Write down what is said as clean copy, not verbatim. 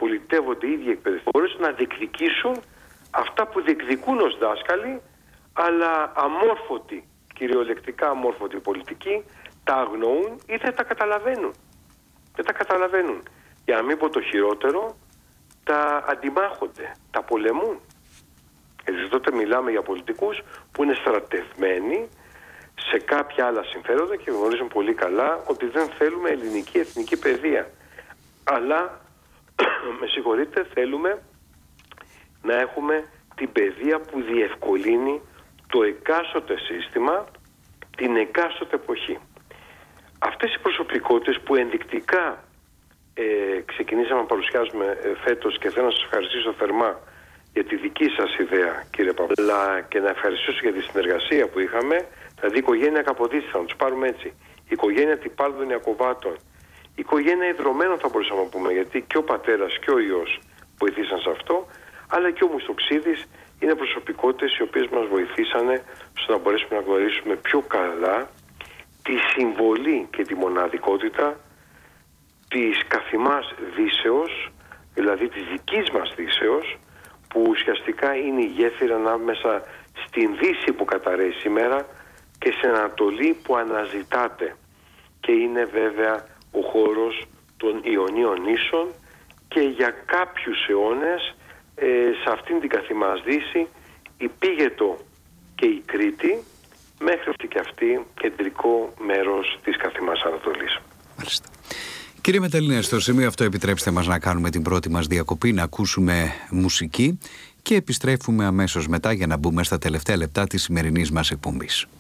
πολιτεύονται οι ίδιοι εκπαιδευτικοί να διεκδικήσουν αυτά που διεκδικούν ως δάσκαλοι, αλλά αμόρφωτοι, κυριολεκτικά αμόρφωτοι πολιτικοί, τα αγνοούν ή δεν τα καταλαβαίνουν. Δεν τα καταλαβαίνουν. Για να μην πω το χειρότερο, τα αντιμάχονται, τα πολεμούν. Έτσι τότε μιλάμε για πολιτικούς που είναι στρατευμένοι σε κάποια άλλα συμφέροντα και γνωρίζουν πολύ καλά ότι δεν θέλουμε ελληνική εθνική παιδεία. Αλλά, με συγχωρείτε, θέλουμε να έχουμε την παιδεία που διευκολύνει το εκάστοτε σύστημα, την εκάστοτε εποχή. Αυτές οι προσωπικότητες που ενδεικτικά ξεκινήσαμε να παρουσιάζουμε φέτος, και θέλω να σας ευχαριστήσω θερμά για τη δική σας ιδέα, κύριε Παπαδόπουλο, και να ευχαριστήσω για τη συνεργασία που είχαμε, δηλαδή η οικογένεια Καποδίστρια, να τους πάρουμε έτσι, η οικογένεια Τυπάλδων Ιακωβάτων, η οικογένεια Ιδρωμένων θα μπορούσαμε να πούμε, γιατί και ο πατέρας και ο ιός βοηθήσαν σε αυτό, αλλά και ο Μουστοξίδης είναι προσωπικότητες οι οποίες μας βοηθήσανε στο να μπορέσουμε να γνωρίσουμε πιο καλά τη συμβολή και τη μοναδικότητα της καθημάς Δύσεως, δηλαδή της δικής μας Δύσεως, που ουσιαστικά είναι η γέφυρα ανάμεσα στην Δύση που καταραίει σήμερα και στην Ανατολή που αναζητάται, και είναι βέβαια ο χώρος των Ιωνίων νήσων, και για κάποιους αιώνες σε αυτήν την καθημάς Δύση υπήγετο και η Κρήτη, μέχρι και αυτή κεντρικό μέρος της καθημάς Ανατολής. Μάλιστα. Κύριε Μετελλίνε, στο σημείο αυτό επιτρέψτε μας να κάνουμε την πρώτη μας διακοπή, να ακούσουμε μουσική και επιστρέφουμε αμέσως μετά για να μπούμε στα τελευταία λεπτά της σημερινής μας εκπομπής.